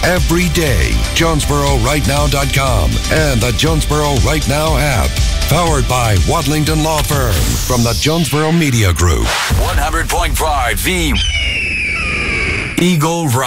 every day. JonesboroRightNow.com and the Jonesboro Right Now app. Powered by Wadlington Law Firm from the Jonesboro Media Group. 100.5 The Eagle Rock.